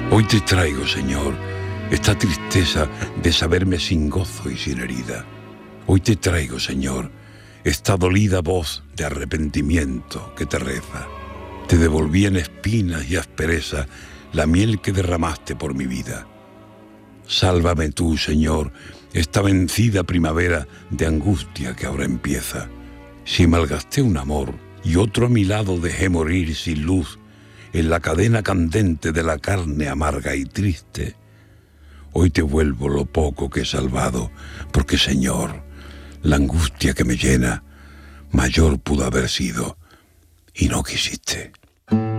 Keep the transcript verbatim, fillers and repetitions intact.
Hoy te traigo, Señor, esta tristeza de saberme sin gozo y sin herida. Hoy te traigo, Señor, esta dolida voz de arrepentimiento que te reza. Te devolví en espinas y aspereza la miel que derramaste por mi vida. Sálvame tú, Señor, esta vencida primavera de angustia que ahora empieza. Si malgasté un amor y otro a mi lado dejé morir sin luz en la cadena candente de la carne amarga y triste, hoy te vuelvo lo poco que he salvado, porque, Señor, la angustia que me llena mayor pudo haber sido y no quisiste.